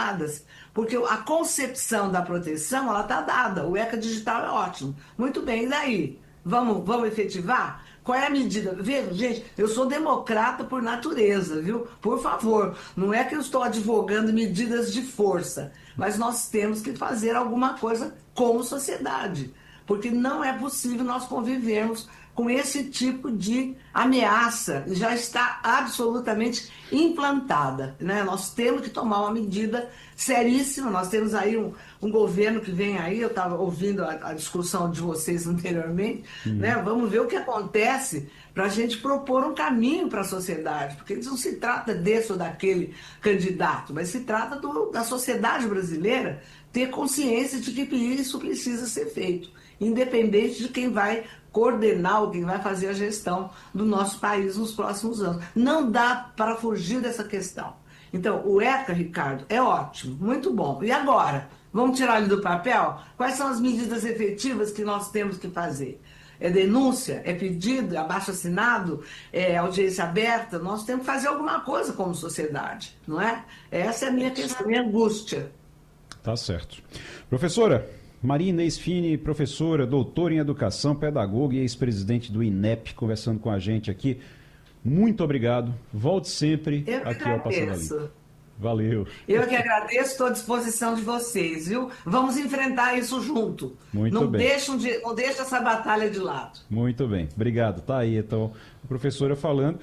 dadas, porque a concepção da proteção, ela está dada, o ECA digital é ótimo. Muito bem, e daí? Vamos efetivar? Qual é a medida? Veja, gente, eu sou democrata por natureza, viu? Por favor, não é que eu estou advogando medidas de força, mas nós temos que fazer alguma coisa como sociedade, porque não é possível nós convivermos com esse tipo de ameaça, já está absolutamente implantada, né? Nós temos que tomar uma medida seríssima, nós temos aí um governo que vem aí, eu estava ouvindo a discussão de vocês anteriormente, né? Vamos ver o que acontece para a gente propor um caminho para a sociedade, porque não se trata desse ou daquele candidato, mas se trata da sociedade brasileira ter consciência de que isso precisa ser feito, independente de quem vai coordenar ou quem vai fazer a gestão do nosso país nos próximos anos. Não dá para fugir dessa questão. Então, o ECA, Ricardo, é ótimo, muito bom. E agora? Vamos tirar ele do papel? Quais são as medidas efetivas que nós temos que fazer? É denúncia? É pedido? É abaixo-assinado? É audiência aberta? Nós temos que fazer alguma coisa como sociedade, não é? Essa é a minha questão, a minha angústia. Tá certo. Professora Maria Inês Fini, professora, doutora em educação, pedagoga e ex-presidente do INEP, conversando com a gente aqui. Muito obrigado. Volte sempre aqui ao Passando a Limpo. Valeu. Eu que agradeço, estou à disposição de vocês, viu? Vamos enfrentar isso junto. Muito bem. Não deixa essa batalha de lado. Muito bem. Obrigado. Tá aí, então, a professora falando,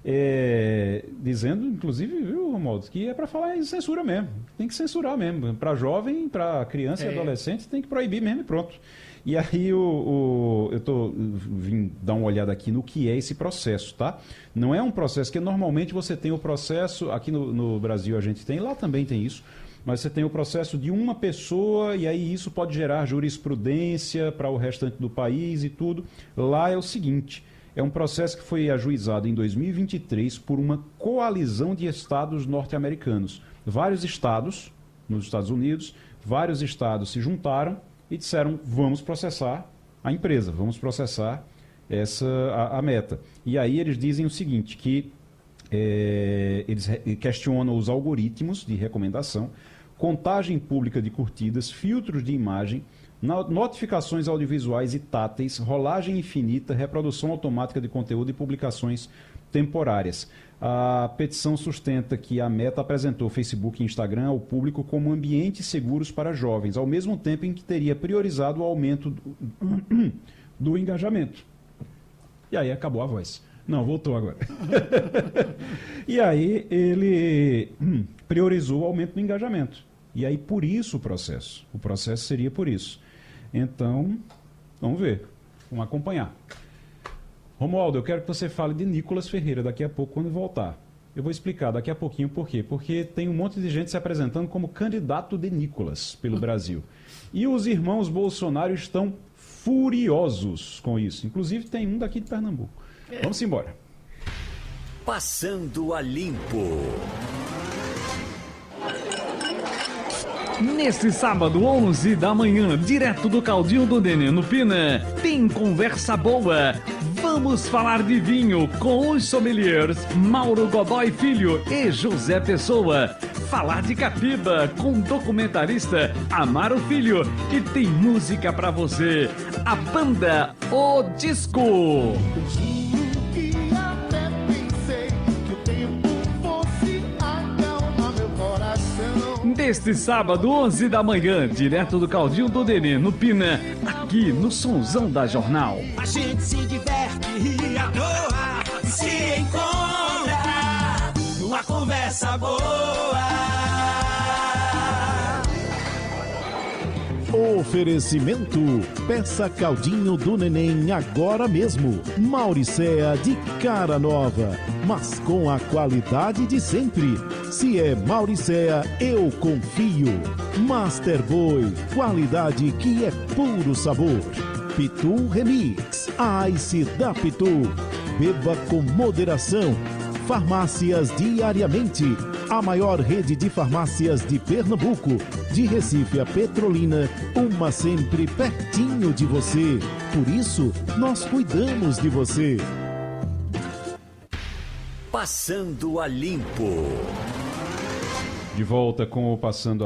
dizendo, inclusive, viu, Romualdo, que é para falar em censura mesmo. Tem que censurar mesmo. Para jovem, para criança e adolescente, tem que proibir mesmo e pronto. E aí eu vim dar uma olhada aqui no que é esse processo, tá? Não é um processo que normalmente você tem o processo, aqui no Brasil a gente tem, lá também tem isso, mas você tem o processo de uma pessoa e aí isso pode gerar jurisprudência para o restante do país e tudo. Lá é o seguinte, é um processo que foi ajuizado em 2023 por uma coalizão de estados norte-americanos. Vários estados, nos Estados Unidos, vários estados se juntaram e disseram, vamos processar a empresa, vamos processar a Meta. E aí eles dizem o seguinte, que eles questionam os algoritmos de recomendação, contagem pública de curtidas, filtros de imagem, notificações audiovisuais e táteis, rolagem infinita, reprodução automática de conteúdo e publicações temporárias. A petição sustenta que a Meta apresentou Facebook e Instagram ao público como ambientes seguros para jovens, ao mesmo tempo em que teria priorizado o aumento do engajamento. E aí acabou a voz. Não, voltou agora. E aí ele priorizou o aumento do engajamento. E aí por isso o processo. O processo seria por isso. Então, vamos ver. Vamos acompanhar. Romualdo, eu quero que você fale de Nicolas Ferreira daqui a pouco, quando voltar. Eu vou explicar daqui a pouquinho por quê. Porque tem um monte de gente se apresentando como candidato de Nicolas pelo Brasil. E os irmãos Bolsonaro estão furiosos com isso. Inclusive tem um daqui de Pernambuco. Vamos embora. Passando a Limpo. Neste sábado, 11 da manhã, direto do Caldinho do Nenê no Pina, tem conversa boa. Vamos falar de vinho com os sommeliers Mauro Godoy Filho e José Pessoa. Falar de Capiba com o documentarista Amaro Filho, que tem música pra você. A banda O Disco. Neste sábado, 11 da manhã, direto do Caldinho do Nenê, no Pina, aqui no Sonzão da Jornal. A gente se diverte e à toa e se encontra numa conversa boa. Oferecimento, peça Caldinho do Neném agora mesmo. Mauricéa de cara nova, mas com a qualidade de sempre. Se é Mauricéa, eu confio. Master Boy, qualidade que é puro sabor. Pitu Remix, a Ice da Pitu. Beba com moderação. Farmácias Diariamente, a maior rede de farmácias de Pernambuco, de Recife a Petrolina, uma sempre pertinho de você. Por isso, nós cuidamos de você. Passando a Limpo. De volta com o Passando a